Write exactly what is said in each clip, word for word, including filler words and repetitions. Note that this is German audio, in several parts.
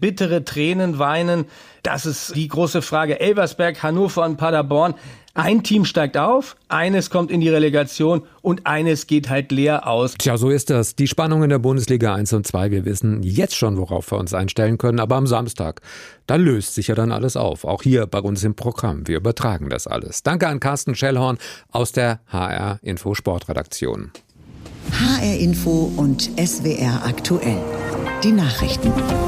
bittere Tränen weinen. Das ist die große Frage. Elversberg, Hannover und Paderborn. Ein Team steigt auf, eines kommt in die Relegation und eines geht halt leer aus. Tja, so ist das. Die Spannung in der Bundesliga eins und zwei. Wir wissen jetzt schon, worauf wir uns einstellen können. Aber am Samstag, da löst sich ja dann alles auf. Auch hier bei uns im Programm. Wir übertragen das alles. Danke an Carsten Schellhorn aus der H R Info Sportredaktion. H R Info und S W R aktuell. Die Nachrichten.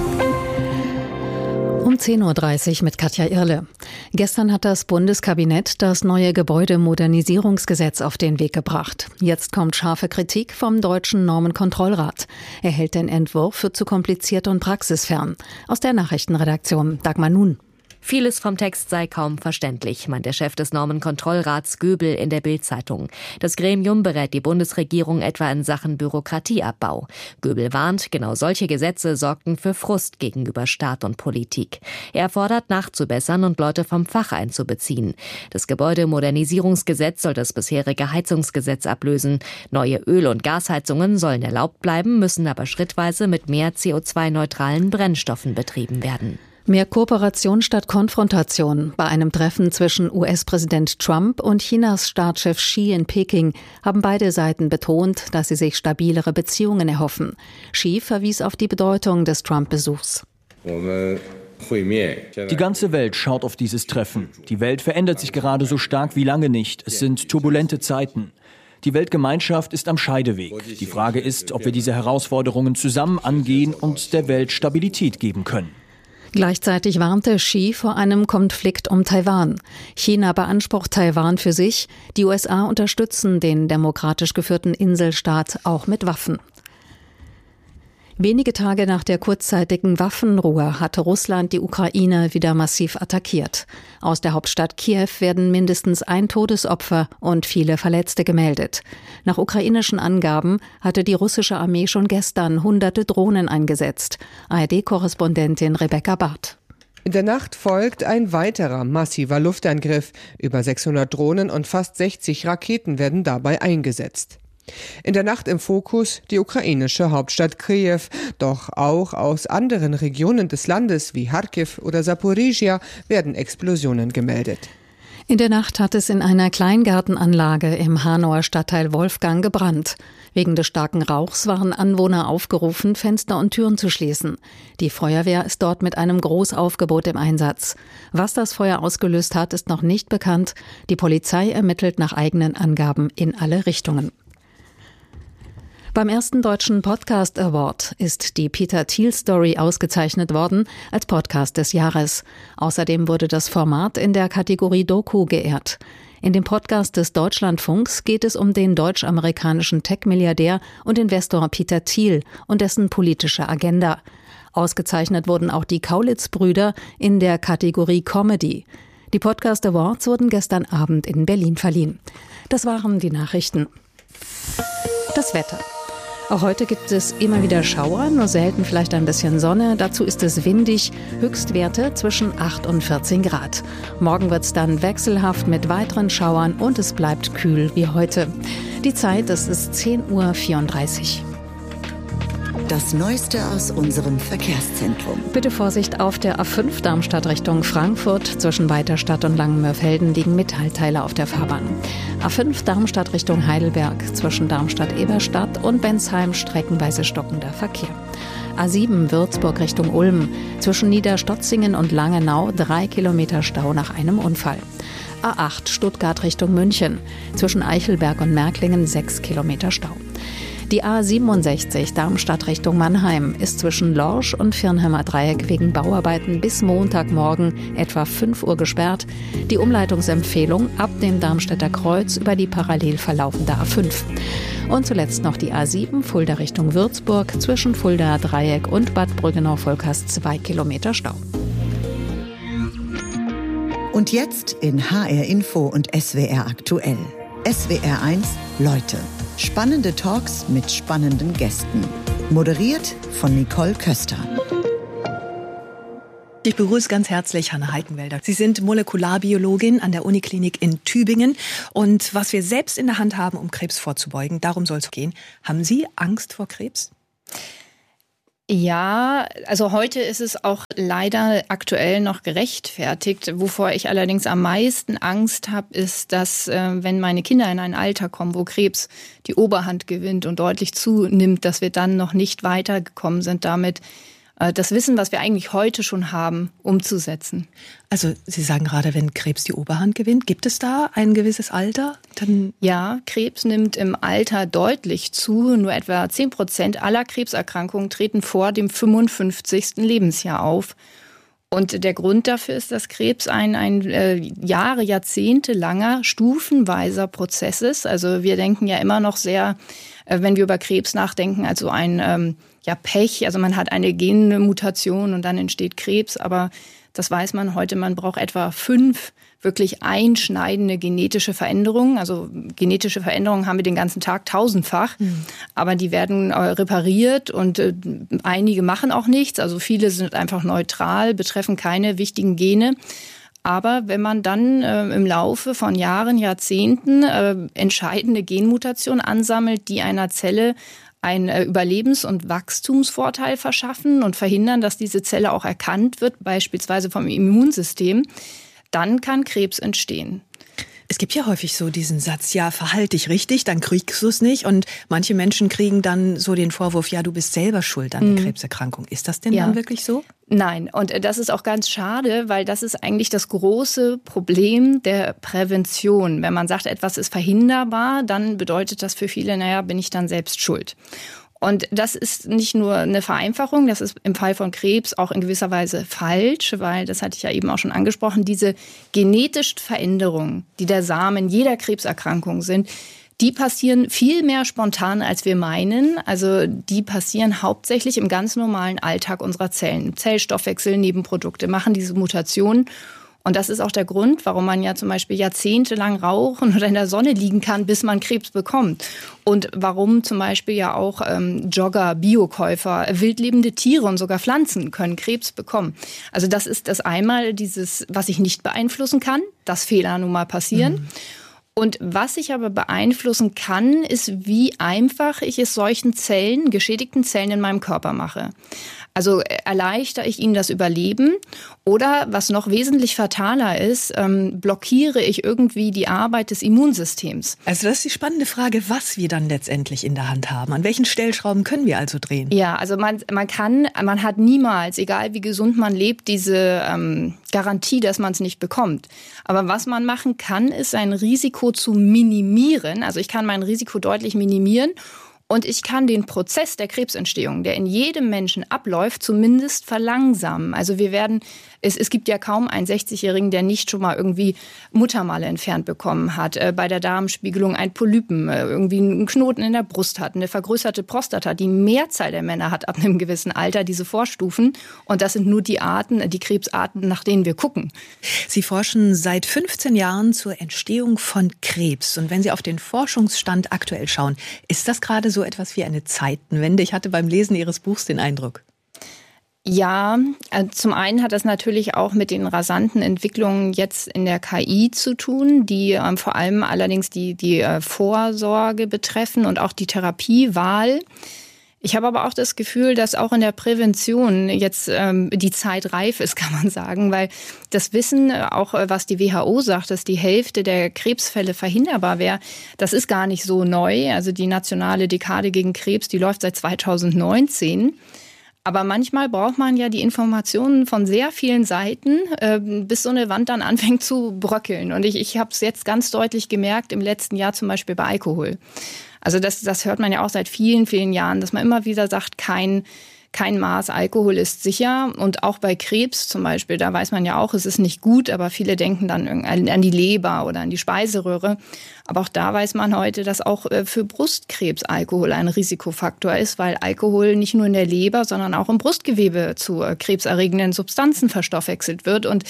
Um zehn Uhr dreißig mit Katja Irle. Gestern hat das Bundeskabinett das neue Gebäudemodernisierungsgesetz auf den Weg gebracht. Jetzt kommt scharfe Kritik vom Deutschen Normenkontrollrat. Er hält den Entwurf für zu kompliziert und praxisfern. Aus der Nachrichtenredaktion Dagmar Nun. Vieles vom Text sei kaum verständlich, meint der Chef des Normenkontrollrats Göbel in der Bild-Zeitung. Das Gremium berät die Bundesregierung etwa in Sachen Bürokratieabbau. Göbel warnt, genau solche Gesetze sorgten für Frust gegenüber Staat und Politik. Er fordert, nachzubessern und Leute vom Fach einzubeziehen. Das Gebäudemodernisierungsgesetz soll das bisherige Heizungsgesetz ablösen. Neue Öl- und Gasheizungen sollen erlaubt bleiben, müssen aber schrittweise mit mehr C O zwei neutralen Brennstoffen betrieben werden. Mehr Kooperation statt Konfrontation. Bei einem Treffen zwischen U S-Präsident Trump und Chinas Staatschef Xi in Peking haben beide Seiten betont, dass sie sich stabilere Beziehungen erhoffen. Xi verwies auf die Bedeutung des Trump-Besuchs. Die ganze Welt schaut auf dieses Treffen. Die Welt verändert sich gerade so stark wie lange nicht. Es sind turbulente Zeiten. Die Weltgemeinschaft ist am Scheideweg. Die Frage ist, ob wir diese Herausforderungen zusammen angehen und der Welt Stabilität geben können. Gleichzeitig warnte Xi vor einem Konflikt um Taiwan. China beansprucht Taiwan für sich. Die U S A unterstützen den demokratisch geführten Inselstaat auch mit Waffen. Wenige Tage nach der kurzzeitigen Waffenruhe hatte Russland die Ukraine wieder massiv attackiert. Aus der Hauptstadt Kiew werden mindestens ein Todesopfer und viele Verletzte gemeldet. Nach ukrainischen Angaben hatte die russische Armee schon gestern hunderte Drohnen eingesetzt. A R D-Korrespondentin Rebecca Barth. In der Nacht folgt ein weiterer massiver Luftangriff. Über sechshundert Drohnen und fast sechzig Raketen werden dabei eingesetzt. In der Nacht im Fokus die ukrainische Hauptstadt Kiew, doch auch aus anderen Regionen des Landes wie Charkiw oder Saporizhia werden Explosionen gemeldet. In der Nacht hat es in einer Kleingartenanlage im Hanauer Stadtteil Wolfgang gebrannt. Wegen des starken Rauchs waren Anwohner aufgerufen, Fenster und Türen zu schließen. Die Feuerwehr ist dort mit einem Großaufgebot im Einsatz. Was das Feuer ausgelöst hat, ist noch nicht bekannt. Die Polizei ermittelt nach eigenen Angaben in alle Richtungen. Beim ersten Deutschen Podcast Award ist die Peter Thiel Story ausgezeichnet worden als Podcast des Jahres. Außerdem wurde das Format in der Kategorie Doku geehrt. In dem Podcast des Deutschlandfunks geht es um den deutsch-amerikanischen Tech-Milliardär und Investor Peter Thiel und dessen politische Agenda. Ausgezeichnet wurden auch die Kaulitz-Brüder in der Kategorie Comedy. Die Podcast Awards wurden gestern Abend in Berlin verliehen. Das waren die Nachrichten. Das Wetter. Auch heute gibt es immer wieder Schauer, nur selten vielleicht ein bisschen Sonne. Dazu ist es windig, Höchstwerte zwischen acht und vierzehn Grad. Morgen wird es dann wechselhaft mit weiteren Schauern und es bleibt kühl wie heute. Die Zeit, das ist zehn Uhr vierunddreißig. Das Neueste aus unserem Verkehrszentrum. Bitte Vorsicht auf der A fünf Darmstadt Richtung Frankfurt. Zwischen Weiterstadt und Langenmörfelden liegen Metallteile auf der Fahrbahn. A fünf Darmstadt Richtung Heidelberg. Zwischen Darmstadt-Eberstadt und Bensheim streckenweise stockender Verkehr. A sieben Würzburg Richtung Ulm. Zwischen Niederstotzingen und Langenau drei Kilometer Stau nach einem Unfall. A acht Stuttgart Richtung München. Zwischen Eichelberg und Märklingen sechs Kilometer Stau. Die A siebenundsechzig Darmstadt Richtung Mannheim ist zwischen Lorsch und Firnheimer Dreieck wegen Bauarbeiten bis Montagmorgen etwa fünf Uhr gesperrt. Die Umleitungsempfehlung ab dem Darmstädter Kreuz über die parallel verlaufende A fünf. Und zuletzt noch die A sieben Fulda Richtung Würzburg zwischen Fulda Dreieck und Bad Brüggenau-Volkers zwei Kilometer Stau. Und jetzt in H R Info und S W R aktuell. S W R eins Leute. Spannende Talks mit spannenden Gästen. Moderiert von Nicole Köster. Ich begrüße ganz herzlich Hanne Heitenwälder. Sie sind Molekularbiologin an der Uniklinik in Tübingen. Und was wir selbst in der Hand haben, um Krebs vorzubeugen, darum soll es gehen. Haben Sie Angst vor Krebs? Ja, also heute ist es auch leider aktuell noch gerechtfertigt. Wovor ich allerdings am meisten Angst habe, ist, dass äh, wenn meine Kinder in ein Alter kommen, wo Krebs die Oberhand gewinnt und deutlich zunimmt, dass wir dann noch nicht weitergekommen sind damit, äh, das Wissen, was wir eigentlich heute schon haben, umzusetzen. Also Sie sagen gerade, wenn Krebs die Oberhand gewinnt, gibt es da ein gewisses Alter? Dann ja, Krebs nimmt im Alter deutlich zu. Nur etwa zehn Prozent aller Krebserkrankungen treten vor dem fünfundfünfzigsten Lebensjahr auf. Und der Grund dafür ist, dass Krebs ein, ein äh, Jahre, Jahrzehnte langer, stufenweiser Prozess ist. Also wir denken ja immer noch sehr, äh, wenn wir über Krebs nachdenken, also ein ähm, ja, Pech. Also man hat eine Genmutation und dann entsteht Krebs. Aber das weiß man heute, man braucht etwa fünf wirklich einschneidende genetische Veränderungen. Also genetische Veränderungen haben wir den ganzen Tag tausendfach, mhm. aber die werden äh, repariert und äh, einige machen auch nichts. Also viele sind einfach neutral, betreffen keine wichtigen Gene. Aber wenn man dann äh, im Laufe von Jahren, Jahrzehnten äh, entscheidende Genmutationen ansammelt, die einer Zelle einen Überlebens- und Wachstumsvorteil verschaffen und verhindern, dass diese Zelle auch erkannt wird, beispielsweise vom Immunsystem, dann kann Krebs entstehen. Es gibt ja häufig so diesen Satz, ja, verhalte dich richtig, dann kriegst du es nicht. Und manche Menschen kriegen dann so den Vorwurf, ja, du bist selber schuld an der mhm. Krebserkrankung. Ist das denn ja. dann wirklich so? Nein, und das ist auch ganz schade, weil das ist eigentlich das große Problem der Prävention. Wenn man sagt, etwas ist verhinderbar, dann bedeutet das für viele, naja, bin ich dann selbst schuld. Und das ist nicht nur eine Vereinfachung, das ist im Fall von Krebs auch in gewisser Weise falsch, weil, das hatte ich ja eben auch schon angesprochen, diese genetischen Veränderungen, die der Samen jeder Krebserkrankung sind, die passieren viel mehr spontan, als wir meinen. Also die passieren hauptsächlich im ganz normalen Alltag unserer Zellen. Zellstoffwechsel, Nebenprodukte machen diese Mutationen. Und das ist auch der Grund, warum man ja zum Beispiel jahrzehntelang rauchen oder in der Sonne liegen kann, bis man Krebs bekommt. Und warum zum Beispiel ja auch ähm, Jogger, Biokäufer, wildlebende Tiere und sogar Pflanzen können Krebs bekommen. Also das ist das einmal dieses, was ich nicht beeinflussen kann, dass Fehler nun mal passieren. Mhm. Und was ich aber beeinflussen kann, ist, wie einfach ich es solchen Zellen, geschädigten Zellen in meinem Körper mache. Also erleichtere ich ihnen das Überleben oder, was noch wesentlich fataler ist, ähm, blockiere ich irgendwie die Arbeit des Immunsystems. Also das ist die spannende Frage, was wir dann letztendlich in der Hand haben. An welchen Stellschrauben können wir also drehen? Ja, also man, man kann, man hat niemals, egal wie gesund man lebt, diese ähm, Garantie, dass man es nicht bekommt. Aber was man machen kann, ist ein Risiko zu minimieren. Also ich kann mein Risiko deutlich minimieren. Und ich kann den Prozess der Krebsentstehung, der in jedem Menschen abläuft, zumindest verlangsamen. Also wir werden, es, es gibt ja kaum einen sechzigjährigen, der nicht schon mal irgendwie Muttermale entfernt bekommen hat, äh, bei der Darmspiegelung ein Polypen, äh, irgendwie einen Knoten in der Brust hat, eine vergrößerte Prostata. Die Mehrzahl der Männer hat ab einem gewissen Alter diese Vorstufen. Und das sind nur die Arten, die Krebsarten, nach denen wir gucken. Sie forschen seit fünfzehn Jahren zur Entstehung von Krebs. Und wenn Sie auf den Forschungsstand aktuell schauen, ist das gerade so so etwas wie eine Zeitenwende? Ich hatte beim Lesen Ihres Buchs den Eindruck. Ja, zum einen hat das natürlich auch mit den rasanten Entwicklungen jetzt in der K I zu tun, die ähm, vor allem allerdings die, die äh, Vorsorge betreffen und auch die Therapiewahl. Ich habe aber auch das Gefühl, dass auch in der Prävention jetzt ähm, die Zeit reif ist, kann man sagen, weil das Wissen, auch was die W H O sagt, dass die Hälfte der Krebsfälle verhinderbar wäre, das ist gar nicht so neu. Also die nationale Dekade gegen Krebs, die läuft seit zweitausendneunzehn. Aber manchmal braucht man ja die Informationen von sehr vielen Seiten, äh, bis so eine Wand dann anfängt zu bröckeln. Und ich, ich habe es jetzt ganz deutlich gemerkt im letzten Jahr zum Beispiel bei Alkohol. Also das, das hört man ja auch seit vielen, vielen Jahren, dass man immer wieder sagt, kein, kein Maß Alkohol ist sicher. Und auch bei Krebs zum Beispiel, da weiß man ja auch, es ist nicht gut, aber viele denken dann an die Leber oder an die Speiseröhre. Aber auch da weiß man heute, dass auch für Brustkrebs Alkohol ein Risikofaktor ist, weil Alkohol nicht nur in der Leber, sondern auch im Brustgewebe zu krebserregenden Substanzen verstoffwechselt wird. Und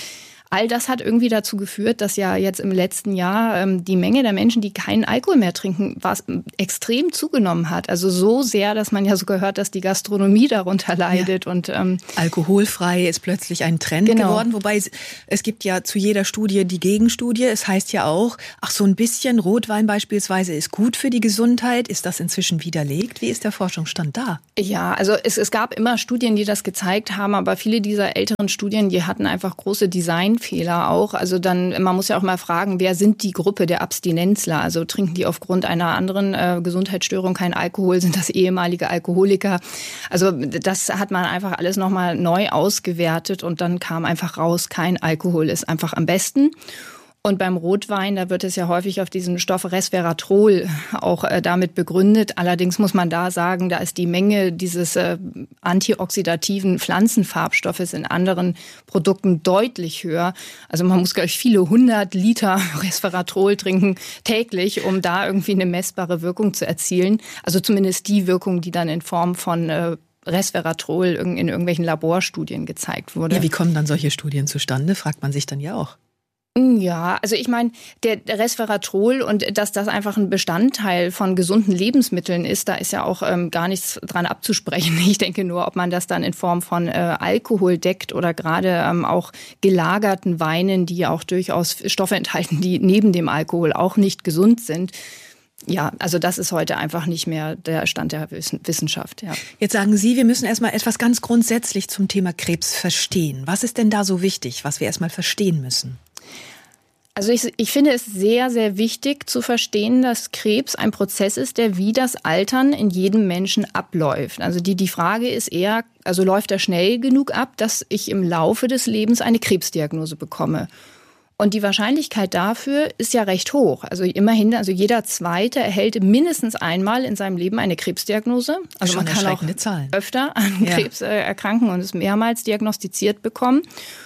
All das hat irgendwie dazu geführt, dass ja jetzt im letzten Jahr ähm, die Menge der Menschen, die keinen Alkohol mehr trinken, was extrem zugenommen hat. Also so sehr, dass man ja sogar hört, dass die Gastronomie darunter leidet. Ja. Und ähm, alkoholfrei ist plötzlich ein Trend genau. geworden. Wobei es, es gibt ja zu jeder Studie die Gegenstudie. Es heißt ja auch, ach so ein bisschen Rotwein beispielsweise ist gut für die Gesundheit. Ist das inzwischen widerlegt? Wie ist der Forschungsstand da? Ja, also es, es gab immer Studien, die das gezeigt haben, aber viele dieser älteren Studien, die hatten einfach große Designfehler auch. Also dann, man muss ja auch mal fragen, wer sind die Gruppe der Abstinenzler? Also trinken die aufgrund einer anderen äh, Gesundheitsstörung keinen Alkohol? Sind das ehemalige Alkoholiker? Also das hat man einfach alles nochmal neu ausgewertet und dann kam einfach raus, kein Alkohol ist einfach am besten. Und beim Rotwein, da wird es ja häufig auf diesen Stoff Resveratrol auch äh, damit begründet. Allerdings muss man da sagen, da ist die Menge dieses äh, antioxidativen Pflanzenfarbstoffes in anderen Produkten deutlich höher. Also man muss gleich viele hundert Liter Resveratrol trinken täglich, um da irgendwie eine messbare Wirkung zu erzielen. Also zumindest die Wirkung, die dann in Form von äh, Resveratrol in irgendwelchen Laborstudien gezeigt wurde. Ja, wie kommen dann solche Studien zustande, fragt man sich dann ja auch. Ja, also ich meine, der Resveratrol und dass das einfach ein Bestandteil von gesunden Lebensmitteln ist, da ist ja auch ähm, gar nichts dran abzusprechen. Ich denke nur, ob man das dann in Form von äh, Alkohol deckt oder gerade ähm, auch gelagerten Weinen, die ja auch durchaus Stoffe enthalten, die neben dem Alkohol auch nicht gesund sind. Ja, also das ist heute einfach nicht mehr der Stand der Wissenschaft. Ja. Jetzt sagen Sie, wir müssen erstmal etwas ganz grundsätzlich zum Thema Krebs verstehen. Was ist denn da so wichtig, was wir erstmal verstehen müssen? Also ich, ich finde es sehr, sehr wichtig zu verstehen, dass Krebs ein Prozess ist, der wie das Altern in jedem Menschen abläuft. Also die, die Frage ist eher, also läuft er schnell genug ab, dass ich im Laufe des Lebens eine Krebsdiagnose bekomme? Und die Wahrscheinlichkeit dafür ist ja recht hoch. Also immerhin, also jeder Zweite erhält mindestens einmal in seinem Leben eine Krebsdiagnose. Also schon man kann auch Zahlen. öfter an ja. Krebs äh, erkranken und es mehrmals diagnostiziert bekommen.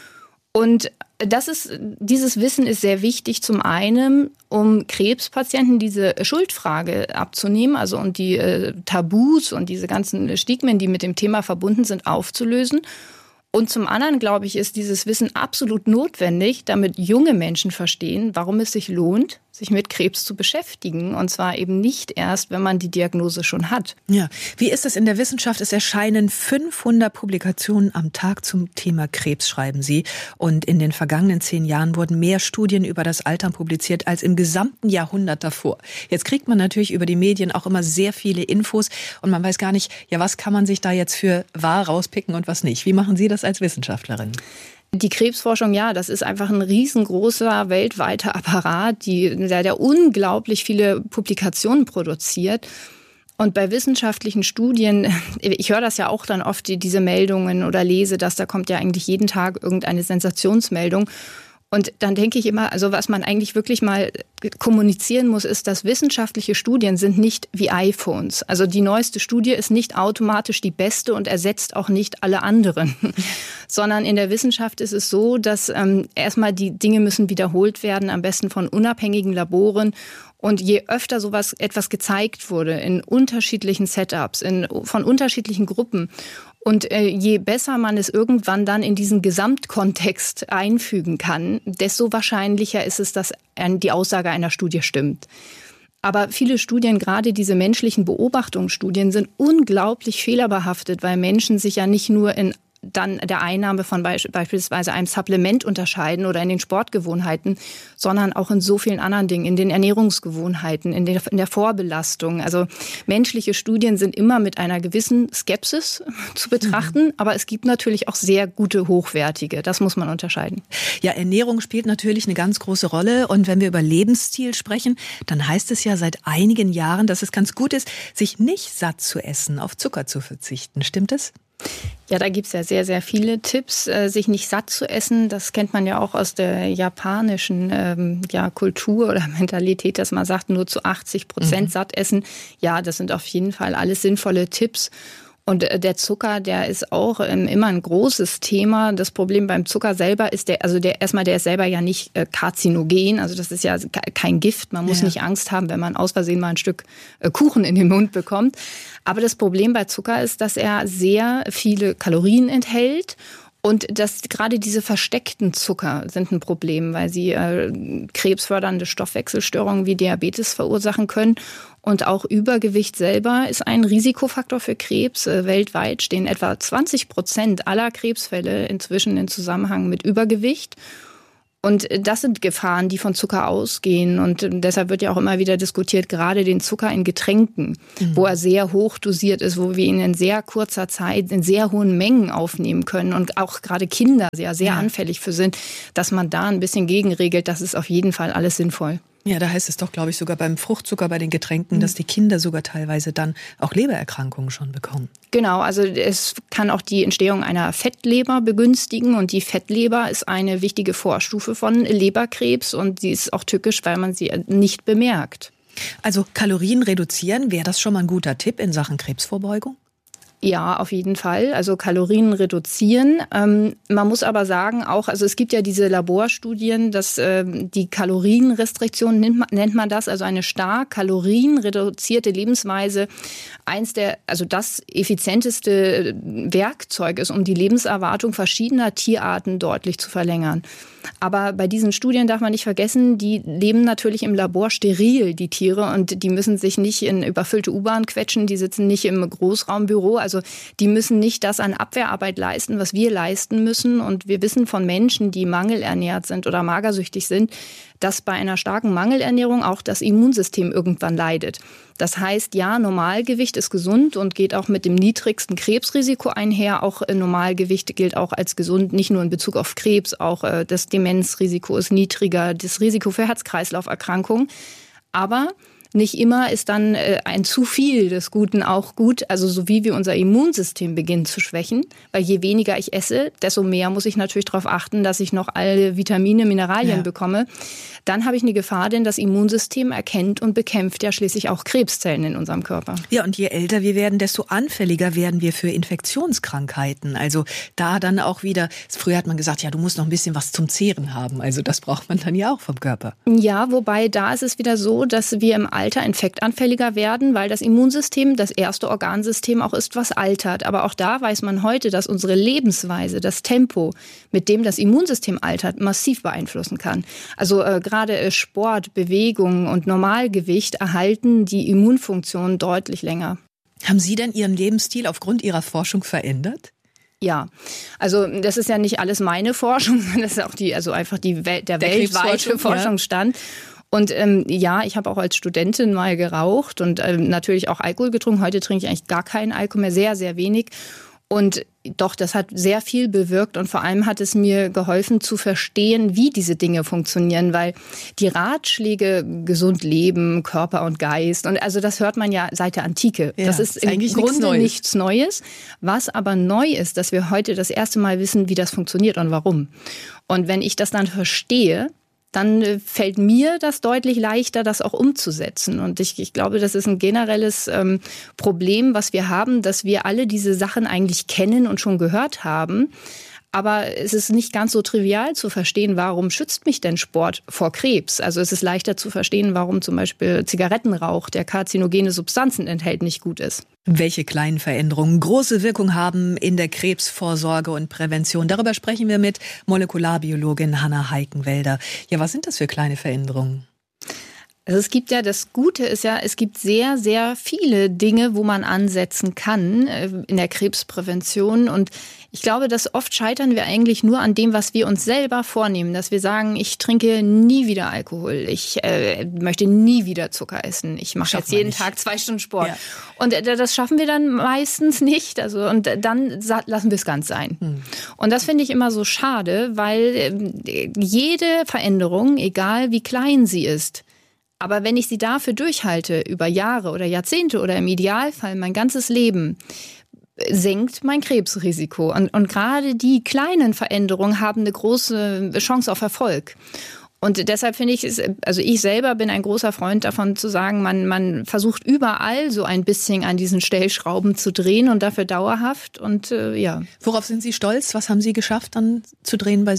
Und das ist, dieses Wissen ist sehr wichtig, zum einen, um Krebspatienten diese Schuldfrage abzunehmen, also und die äh, Tabus und diese ganzen Stigmen, die mit dem Thema verbunden sind, aufzulösen. Und zum anderen, glaube ich, ist dieses Wissen absolut notwendig, damit junge Menschen verstehen, warum es sich lohnt, sich mit Krebs zu beschäftigen. Und zwar eben nicht erst, wenn man die Diagnose schon hat. Ja, wie ist es in der Wissenschaft? Es erscheinen fünfhundert Publikationen am Tag zum Thema Krebs, schreiben Sie. Und in den vergangenen zehn Jahren wurden mehr Studien über das Altern publiziert als im gesamten Jahrhundert davor. Jetzt kriegt man natürlich über die Medien auch immer sehr viele Infos. Und man weiß gar nicht, ja, was kann man sich da jetzt für wahr rauspicken und was nicht. Wie machen Sie das als Wissenschaftlerin? Die Krebsforschung, ja, das ist einfach ein riesengroßer weltweiter Apparat, die, der, der unglaublich viele Publikationen produziert. Und bei wissenschaftlichen Studien, ich höre das ja auch dann oft, diese Meldungen oder lese das, da kommt ja eigentlich jeden Tag irgendeine Sensationsmeldung. Und dann denke ich immer, also was man eigentlich wirklich mal kommunizieren muss, ist, dass wissenschaftliche Studien sind nicht wie iPhones. Also die neueste Studie ist nicht automatisch die beste und ersetzt auch nicht alle anderen. Sondern in der Wissenschaft ist es so, dass ähm, erstmal die Dinge müssen wiederholt werden, am besten von unabhängigen Laboren. Und je öfter sowas etwas gezeigt wurde in unterschiedlichen Setups, in, von unterschiedlichen Gruppen, und äh, je besser man es irgendwann dann in diesen Gesamtkontext einfügen kann, desto wahrscheinlicher ist es, dass die Aussage einer Studie stimmt. Aber viele Studien, gerade diese menschlichen Beobachtungsstudien, sind unglaublich fehlerbehaftet, weil Menschen sich ja nicht nur in dann der Einnahme von beisp- beispielsweise einem Supplement unterscheiden oder in den Sportgewohnheiten, sondern auch in so vielen anderen Dingen, in den Ernährungsgewohnheiten, in, den, in der Vorbelastung. Also menschliche Studien sind immer mit einer gewissen Skepsis zu betrachten, mhm. aber es gibt natürlich auch sehr gute, hochwertige. Das muss man unterscheiden. Ja, Ernährung spielt natürlich eine ganz große Rolle. Und wenn wir über Lebensstil sprechen, dann heißt es ja seit einigen Jahren, dass es ganz gut ist, sich nicht satt zu essen, auf Zucker zu verzichten. Stimmt es? Ja, da gibt's ja sehr, sehr viele Tipps, äh, sich nicht satt zu essen. Das kennt man ja auch aus der japanischen ähm, ja, Kultur oder Mentalität, dass man sagt, nur zu achtzig Prozent mhm. satt essen. Ja, das sind auf jeden Fall alles sinnvolle Tipps. Und der Zucker, der ist auch ähm, immer ein großes Thema. Das Problem beim Zucker selber ist, der, also der erstmal, der ist selber ja nicht äh, karzinogen. Also das ist ja kein Gift. Man muss ja. nicht Angst haben, wenn man aus Versehen mal ein Stück äh, Kuchen in den Mund bekommt. Aber das Problem bei Zucker ist, dass er sehr viele Kalorien enthält. Und das, gerade diese versteckten Zucker sind ein Problem, weil sie äh, krebsfördernde Stoffwechselstörungen wie Diabetes verursachen können. Und auch Übergewicht selber ist ein Risikofaktor für Krebs. Äh, weltweit stehen etwa zwanzig Prozent aller Krebsfälle inzwischen in Zusammenhang mit Übergewicht. Und das sind Gefahren, die von Zucker ausgehen. Und deshalb wird ja auch immer wieder diskutiert, gerade den Zucker in Getränken, mhm. wo er sehr hoch dosiert ist, wo wir ihn in sehr kurzer Zeit in sehr hohen Mengen aufnehmen können und auch gerade Kinder sehr, sehr ja. anfällig für sind, dass man da ein bisschen gegenregelt. Das ist auf jeden Fall alles sinnvoll. Ja, da heißt es doch, glaube ich, sogar beim Fruchtzucker, bei den Getränken, mhm. dass die Kinder sogar teilweise dann auch Lebererkrankungen schon bekommen. Genau, also es kann auch die Entstehung einer Fettleber begünstigen und die Fettleber ist eine wichtige Vorstufe von Leberkrebs und sie ist auch tückisch, weil man sie nicht bemerkt. Also Kalorien reduzieren, wäre das schon mal ein guter Tipp in Sachen Krebsvorbeugung? Ja, auf jeden Fall. Also Kalorien reduzieren. Ähm, man muss aber sagen, auch, also es gibt ja diese Laborstudien, dass ähm, die Kalorienrestriktion nennt man, nennt man das, also eine stark kalorienreduzierte Lebensweise, eins der, also das effizienteste Werkzeug ist, um die Lebenserwartung verschiedener Tierarten deutlich zu verlängern. Aber bei diesen Studien darf man nicht vergessen, die leben natürlich im Labor steril, die Tiere, und die müssen sich nicht in überfüllte U-Bahn quetschen, die sitzen nicht im Großraumbüro, also die müssen nicht das an Abwehrarbeit leisten, was wir leisten müssen. Und wir wissen von Menschen, die mangelernährt sind oder magersüchtig sind, dass bei einer starken Mangelernährung auch das Immunsystem irgendwann leidet. Das heißt, ja, Normalgewicht ist gesund und geht auch mit dem niedrigsten Krebsrisiko einher. Auch Normalgewicht gilt auch als gesund, nicht nur in Bezug auf Krebs, auch das Demenzrisiko ist niedriger, das Risiko für Herz-Kreislauf-Erkrankungen. Aber nicht immer ist dann ein zu viel des Guten auch gut, also so wie wir unser Immunsystem beginnen zu schwächen, weil je weniger ich esse, desto mehr muss ich natürlich darauf achten, dass ich noch alle Vitamine, Mineralien ja. bekomme. Dann habe ich eine Gefahr, denn das Immunsystem erkennt und bekämpft ja schließlich auch Krebszellen in unserem Körper. Ja, und je älter wir werden, desto anfälliger werden wir für Infektionskrankheiten. Also da dann auch wieder, früher hat man gesagt, ja, du musst noch ein bisschen was zum Zehren haben. Also das braucht man dann ja auch vom Körper. Ja, wobei da ist es wieder so, dass wir im Alter infektanfälliger werden, weil das Immunsystem das erste Organsystem auch ist, was altert. Aber auch da weiß man heute, dass unsere Lebensweise, das Tempo, mit dem das Immunsystem altert, massiv beeinflussen kann. Also äh, gerade Sport, Bewegung und Normalgewicht erhalten die Immunfunktion deutlich länger. Haben Sie denn Ihren Lebensstil aufgrund Ihrer Forschung verändert? Ja, also das ist ja nicht alles meine Forschung, sondern das ist auch die, also einfach die Welt, der, der weltweite Forschungsstand. Ja. Und ähm, ja, ich habe auch als Studentin mal geraucht und ähm, natürlich auch Alkohol getrunken. Heute trinke ich eigentlich gar keinen Alkohol mehr, sehr, sehr wenig. Und doch, das hat sehr viel bewirkt und vor allem hat es mir geholfen zu verstehen, wie diese Dinge funktionieren, weil die Ratschläge gesund leben, Körper und Geist, und also das hört man ja seit der Antike. Ja, das ist, ist im Grunde nichts Neues. nichts Neues. Was aber neu ist, dass wir heute das erste Mal wissen, wie das funktioniert und warum. Und wenn ich das dann verstehe, dann fällt mir das deutlich leichter, das auch umzusetzen. Und ich, ich glaube, das ist ein generelles ähm, Problem, was wir haben, dass wir alle diese Sachen eigentlich kennen und schon gehört haben. Aber es ist nicht ganz so trivial zu verstehen, warum schützt mich denn Sport vor Krebs? Also es ist leichter zu verstehen, warum zum Beispiel Zigarettenrauch, der karzinogene Substanzen enthält, nicht gut ist. Welche kleinen Veränderungen große Wirkung haben in der Krebsvorsorge und Prävention. Darüber sprechen wir mit Molekularbiologin Hanna Heikenwälder. Ja, was sind das für kleine Veränderungen? Also es gibt ja, das Gute ist ja, es gibt sehr, sehr viele Dinge, wo man ansetzen kann in der Krebsprävention. Und ich glaube, dass oft scheitern wir eigentlich nur an dem, was wir uns selber vornehmen. Dass wir sagen, ich trinke nie wieder Alkohol, ich äh, möchte nie wieder Zucker essen, ich mache jetzt jeden Tag zwei Stunden Sport. Ja. Und äh, das schaffen wir dann meistens nicht. Also und dann lassen wir es ganz sein. Hm. Und das finde ich immer so schade, weil äh, jede Veränderung, egal wie klein sie ist, aber wenn ich sie dafür durchhalte, über Jahre oder Jahrzehnte oder im Idealfall mein ganzes Leben, senkt mein Krebsrisiko. Und, und gerade die kleinen Veränderungen haben eine große Chance auf Erfolg. Und deshalb finde ich, also ich selber bin ein großer Freund davon zu sagen, man, man versucht überall so ein bisschen an diesen Stellschrauben zu drehen und dafür dauerhaft. Und äh, ja. Worauf sind Sie stolz? Was haben Sie geschafft, dann zu drehen bei sich?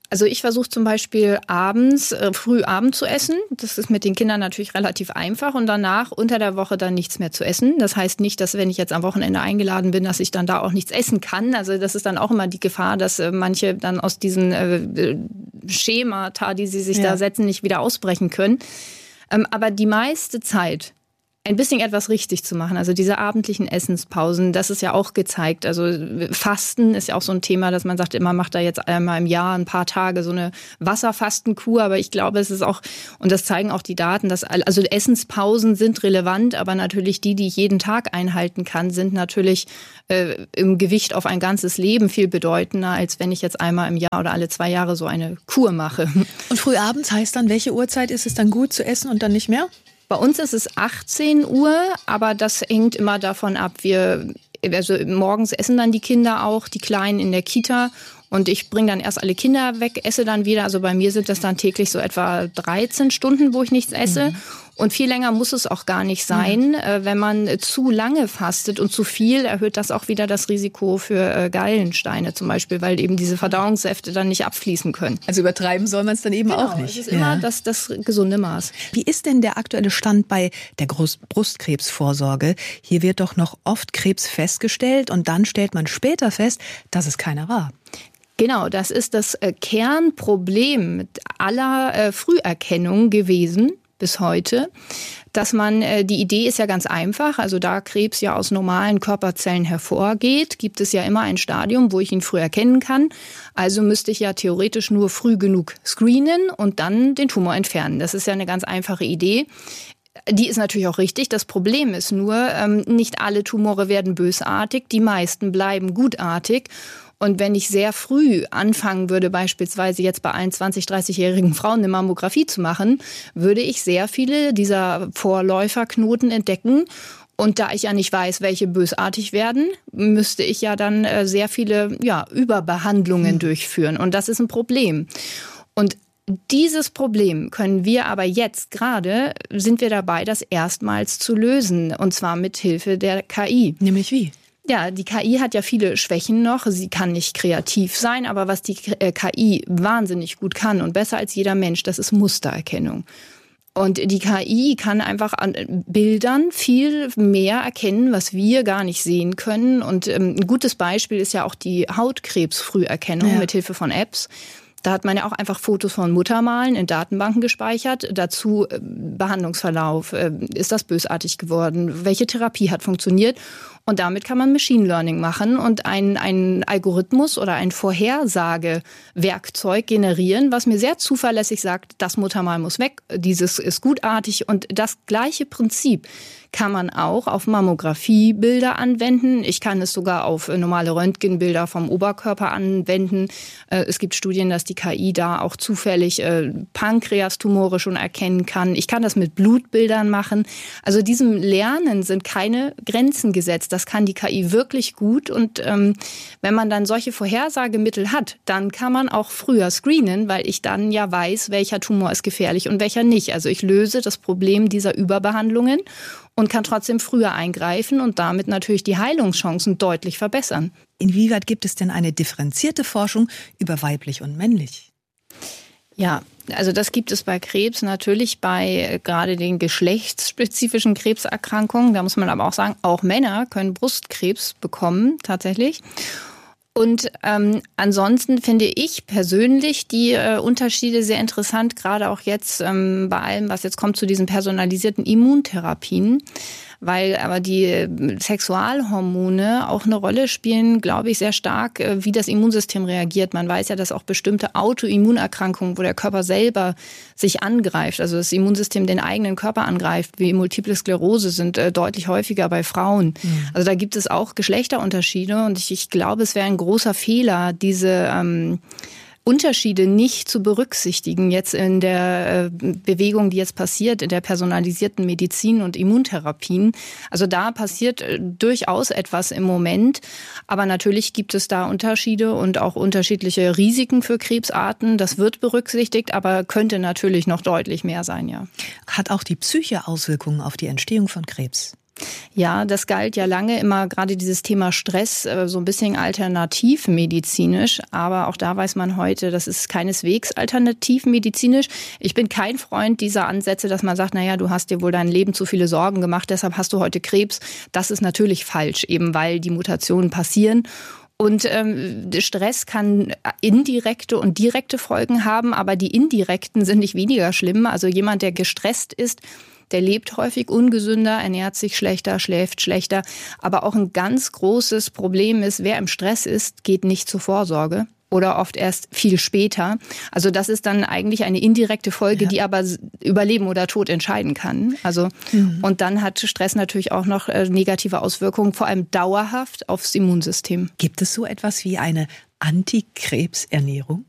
Also ich versuche zum Beispiel abends, äh, früh Abend zu essen. Das ist mit den Kindern natürlich relativ einfach und danach unter der Woche dann nichts mehr zu essen. Das heißt nicht, dass wenn ich jetzt am Wochenende eingeladen bin, dass ich dann da auch nichts essen kann. Also das ist dann auch immer die Gefahr, dass äh, manche dann aus diesen äh, Schemata, die sie sich ja. da setzen, nicht wieder ausbrechen können. Ähm, aber die meiste Zeit ein bisschen etwas richtig zu machen, also diese abendlichen Essenspausen, das ist ja auch gezeigt. Also Fasten ist ja auch so ein Thema, dass man sagt, immer macht da jetzt einmal im Jahr ein paar Tage so eine Wasserfastenkur, aber ich glaube, es ist auch, und das zeigen auch die Daten, dass also Essenspausen sind relevant, aber natürlich die, die ich jeden Tag einhalten kann, sind natürlich äh, im Gewicht auf ein ganzes Leben viel bedeutender, als wenn ich jetzt einmal im Jahr oder alle zwei Jahre so eine Kur mache. Und früh abends heißt dann, welche Uhrzeit ist es dann gut zu essen und dann nicht mehr? Bei uns ist es achtzehn Uhr, aber das hängt immer davon ab. Wir, also morgens essen dann die Kinder auch, die Kleinen in der Kita. Und ich bringe dann erst alle Kinder weg, esse dann wieder. Also bei mir sind das dann täglich so etwa dreizehn Stunden, wo ich nichts esse. Mhm. Und viel länger muss es auch gar nicht sein. Mhm. Wenn man zu lange fastet und zu viel, erhöht das auch wieder das Risiko für Gallensteine zum Beispiel, weil eben diese Verdauungssäfte dann nicht abfließen können. Also übertreiben soll man es dann eben genau, auch nicht. Das ist immer ja. das, das gesunde Maß. Wie ist denn der aktuelle Stand bei der Brustkrebsvorsorge? Hier wird doch noch oft Krebs festgestellt und dann stellt man später fest, dass es keiner war. Genau, das ist das äh, Kernproblem aller äh, Früherkennung gewesen bis heute, dass man, äh, die Idee ist ja ganz einfach, also da Krebs ja aus normalen Körperzellen hervorgeht, gibt es ja immer ein Stadium, wo ich ihn früh erkennen kann. Also müsste ich ja theoretisch nur früh genug screenen und dann den Tumor entfernen. Das ist ja eine ganz einfache Idee. Die ist natürlich auch richtig. Das Problem ist nur, ähm, nicht alle Tumore werden bösartig, die meisten bleiben gutartig. Und wenn ich sehr früh anfangen würde, beispielsweise jetzt bei allen zwanzig-, dreißigjährigen Frauen eine Mammographie zu machen, würde ich sehr viele dieser Vorläuferknoten entdecken. Und da ich ja nicht weiß, welche bösartig werden, müsste ich ja dann sehr viele ja, Überbehandlungen mhm. durchführen. Und das ist ein Problem. Und dieses Problem können wir aber jetzt gerade, sind wir dabei, das erstmals zu lösen. Und zwar mit Hilfe der K I. Nämlich wie? Ja, die K I hat ja viele Schwächen noch. Sie kann nicht kreativ sein, aber was die K I wahnsinnig gut kann und besser als jeder Mensch, das ist Mustererkennung. Und die K I kann einfach an Bildern viel mehr erkennen, was wir gar nicht sehen können. Und ähm, ein gutes Beispiel ist ja auch die Hautkrebsfrüherkennung ja. mit Hilfe von Apps. Da hat man ja auch einfach Fotos von Muttermalen in Datenbanken gespeichert. Dazu äh, Behandlungsverlauf. Äh, ist das bösartig geworden? Welche Therapie hat funktioniert? Und damit kann man Machine Learning machen und ein, ein Algorithmus oder ein Vorhersagewerkzeug generieren, was mir sehr zuverlässig sagt, das Muttermal muss weg, dieses ist gutartig. Und das gleiche Prinzip kann man auch auf Mammografiebilder anwenden. Ich kann es sogar auf normale Röntgenbilder vom Oberkörper anwenden. Es gibt Studien, dass die K I da auch zufällig Pankreastumore schon erkennen kann. Ich kann das mit Blutbildern machen. Also diesem Lernen sind keine Grenzen gesetzt. Das kann die K I wirklich gut. Und ähm, wenn man dann solche Vorhersagemittel hat, dann kann man auch früher screenen, weil ich dann ja weiß, welcher Tumor ist gefährlich und welcher nicht. Also ich löse das Problem dieser Überbehandlungen und kann trotzdem früher eingreifen und damit natürlich die Heilungschancen deutlich verbessern. Inwieweit gibt es denn eine differenzierte Forschung über weiblich und männlich? Ja, also das gibt es bei Krebs natürlich, bei gerade den geschlechtsspezifischen Krebserkrankungen. Da muss man aber auch sagen, auch Männer können Brustkrebs bekommen tatsächlich. Und ähm, ansonsten finde ich persönlich die äh, Unterschiede sehr interessant, gerade auch jetzt ähm, bei allem, was jetzt kommt zu diesen personalisierten Immuntherapien, weil aber die Sexualhormone auch eine Rolle spielen, glaube ich, sehr stark, äh, wie das Immunsystem reagiert. Man weiß ja, dass auch bestimmte Autoimmunerkrankungen, wo der Körper selber sich angreift, also das Immunsystem den eigenen Körper angreift, wie Multiple Sklerose, sind äh, deutlich häufiger bei Frauen. Mhm. Also da gibt es auch Geschlechterunterschiede und ich, ich glaube, es wäre ein großer Fehler, diese ähm, Unterschiede nicht zu berücksichtigen jetzt in der äh, Bewegung, die jetzt passiert, in der personalisierten Medizin und Immuntherapien. Also da passiert äh, durchaus etwas im Moment, aber natürlich gibt es da Unterschiede und auch unterschiedliche Risiken für Krebsarten. Das wird berücksichtigt, aber könnte natürlich noch deutlich mehr sein, ja. Hat auch die Psyche Auswirkungen auf die Entstehung von Krebs? Ja, das galt ja lange immer, gerade dieses Thema Stress, so ein bisschen alternativmedizinisch. Aber auch da weiß man heute, das ist keineswegs alternativmedizinisch. Ich bin kein Freund dieser Ansätze, dass man sagt, naja, du hast dir wohl dein Leben zu viele Sorgen gemacht, deshalb hast du heute Krebs. Das ist natürlich falsch, eben weil die Mutationen passieren. Und ähm, Stress kann indirekte und direkte Folgen haben, aber die indirekten sind nicht weniger schlimm. Also jemand, der gestresst ist, der lebt häufig ungesünder, ernährt sich schlechter, schläft schlechter. Aber auch ein ganz großes Problem ist, wer im Stress ist, geht nicht zur Vorsorge. Oder oft erst viel später. Also das ist dann eigentlich eine indirekte Folge, ja. die aber über Leben oder Tod entscheiden kann. Also mhm. Und dann hat Stress natürlich auch noch negative Auswirkungen, vor allem dauerhaft aufs Immunsystem. Gibt es so etwas wie eine Antikrebsernährung?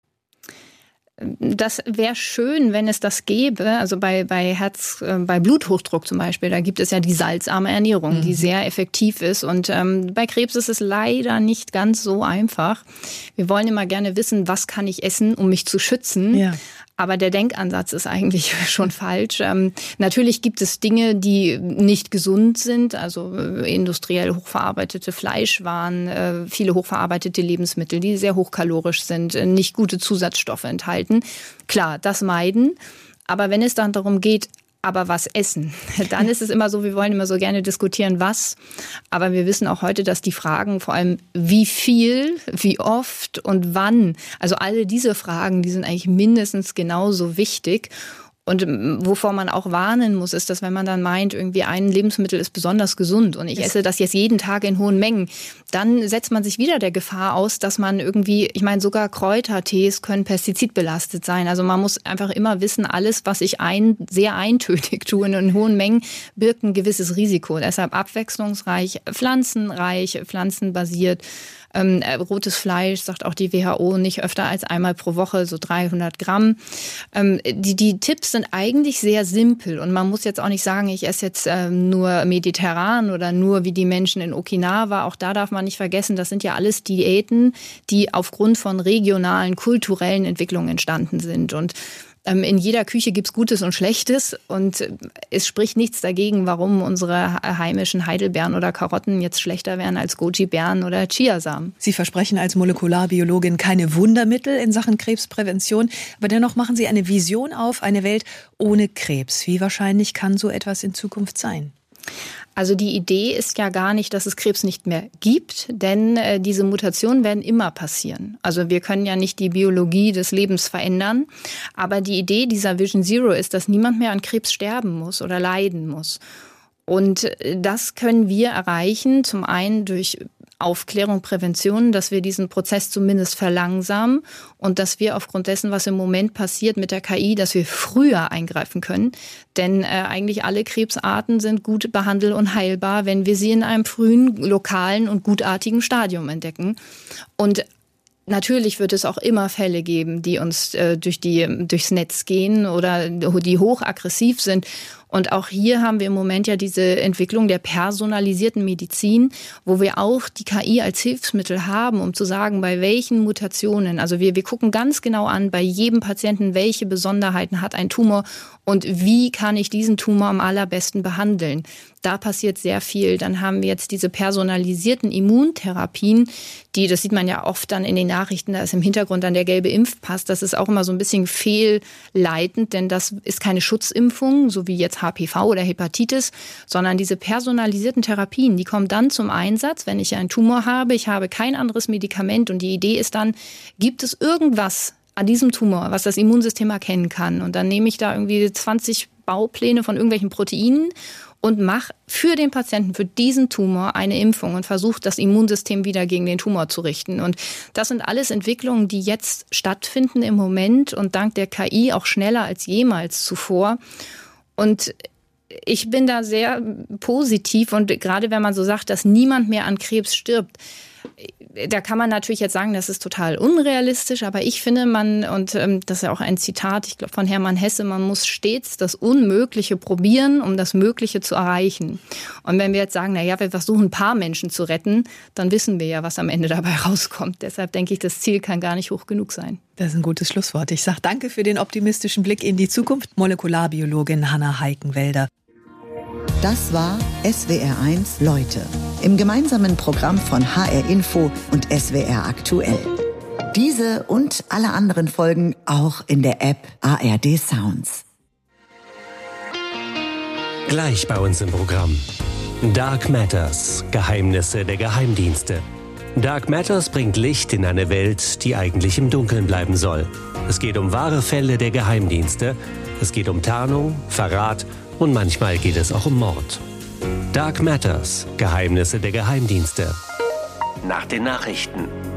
Das wäre schön, wenn es das gäbe. Also bei, bei Herz, äh, bei Bluthochdruck zum Beispiel, da gibt es ja die salzarme Ernährung, mhm. die sehr effektiv ist. Und ähm, bei Krebs ist es leider nicht ganz so einfach. Wir wollen immer gerne wissen, was kann ich essen, um mich zu schützen. Ja. Aber der Denkansatz ist eigentlich schon falsch. Ähm, natürlich gibt es Dinge, die nicht gesund sind, also äh, industriell hochverarbeitete Fleischwaren, äh, viele hochverarbeitete Lebensmittel, die sehr hochkalorisch sind, äh, nicht gute Zusatzstoffe enthalten. Klar, das meiden. Aber wenn es dann darum geht, aber was essen? Dann ist es immer so, wir wollen immer so gerne diskutieren, was. Aber wir wissen auch heute, dass die Fragen vor allem, wie viel, wie oft und wann, also alle diese Fragen, die sind eigentlich mindestens genauso wichtig. Und wovor man auch warnen muss, ist, dass wenn man dann meint, irgendwie ein Lebensmittel ist besonders gesund und ich esse das jetzt jeden Tag in hohen Mengen, dann setzt man sich wieder der Gefahr aus, dass man irgendwie, ich meine, sogar Kräutertees können pestizidbelastet sein. Also man muss einfach immer wissen, alles, was ich ein, sehr eintönig tue und in hohen Mengen, birgt ein gewisses Risiko. Deshalb abwechslungsreich, pflanzenreich, pflanzenbasiert. Ähm, rotes Fleisch, sagt auch die W H O, nicht öfter als einmal pro Woche, so dreihundert Gramm. Ähm, die, die Tipps sind eigentlich sehr simpel und man muss jetzt auch nicht sagen, ich esse jetzt ähm, nur mediterran oder nur wie die Menschen in Okinawa. Auch da darf man nicht vergessen, das sind ja alles Diäten, die aufgrund von regionalen, kulturellen Entwicklungen entstanden sind. Und in jeder Küche gibt's Gutes und Schlechtes und es spricht nichts dagegen, warum unsere heimischen Heidelbeeren oder Karotten jetzt schlechter wären als Goji-Beeren oder Chiasamen. Sie versprechen als Molekularbiologin keine Wundermittel in Sachen Krebsprävention, aber dennoch machen Sie eine Vision auf, eine Welt ohne Krebs. Wie wahrscheinlich kann so etwas in Zukunft sein? Also die Idee ist ja gar nicht, dass es Krebs nicht mehr gibt, denn äh, diese Mutationen werden immer passieren. Also wir können ja nicht die Biologie des Lebens verändern, aber die Idee dieser Vision Zero ist, dass niemand mehr an Krebs sterben muss oder leiden muss. Und das können wir erreichen, zum einen durch Aufklärung, Prävention, dass wir diesen Prozess zumindest verlangsamen und dass wir aufgrund dessen, was im Moment passiert mit der K I, dass wir früher eingreifen können. Denn äh, eigentlich alle Krebsarten sind gut behandelt und heilbar, wenn wir sie in einem frühen, lokalen und gutartigen Stadium entdecken. Und natürlich wird es auch immer Fälle geben, die uns äh, durch die, durchs Netz gehen oder die hochaggressiv sind. Und auch hier haben wir im Moment ja diese Entwicklung der personalisierten Medizin, wo wir auch die K I als Hilfsmittel haben, um zu sagen, bei welchen Mutationen, also wir, wir gucken ganz genau an, bei jedem Patienten, welche Besonderheiten hat ein Tumor und wie kann ich diesen Tumor am allerbesten behandeln. Da passiert sehr viel. Dann haben wir jetzt diese personalisierten Immuntherapien, die, das sieht man ja oft dann in den Nachrichten, da ist im Hintergrund dann der gelbe Impfpass. Das ist auch immer so ein bisschen fehlleitend, denn das ist keine Schutzimpfung, so wie jetzt H P V oder Hepatitis, sondern diese personalisierten Therapien, die kommen dann zum Einsatz, wenn ich einen Tumor habe, ich habe kein anderes Medikament und die Idee ist dann, gibt es irgendwas an diesem Tumor, was das Immunsystem erkennen kann? Und dann nehme ich da irgendwie zwanzig Baupläne von irgendwelchen Proteinen und mache für den Patienten, für diesen Tumor eine Impfung und versuche, das Immunsystem wieder gegen den Tumor zu richten. Und das sind alles Entwicklungen, die jetzt stattfinden im Moment und dank der K I auch schneller als jemals zuvor. Und ich bin da sehr positiv und gerade wenn man so sagt, dass niemand mehr an Krebs stirbt, da kann man natürlich jetzt sagen, das ist total unrealistisch, aber ich finde, man, und ähm, das ist ja auch ein Zitat, ich glaube von Hermann Hesse, man muss stets das Unmögliche probieren, um das Mögliche zu erreichen. Und wenn wir jetzt sagen, na ja, wir versuchen ein paar Menschen zu retten, dann wissen wir ja, was am Ende dabei rauskommt. Deshalb denke ich, das Ziel kann gar nicht hoch genug sein. Das ist ein gutes Schlusswort. Ich sage danke für den optimistischen Blick in die Zukunft. Molekularbiologin Hanna Heikenwälder. Das war S W R eins Leute im gemeinsamen Programm von H R Info und S W R aktuell. Diese und alle anderen Folgen auch in der App A R D Sounds. Gleich bei uns im Programm. Dark Matters, Geheimnisse der Geheimdienste. Dark Matters bringt Licht in eine Welt, die eigentlich im Dunkeln bleiben soll. Es geht um wahre Fälle der Geheimdienste. Es geht um Tarnung, Verrat und manchmal geht es auch um Mord. Dark Matters, Geheimnisse der Geheimdienste. Nach den Nachrichten.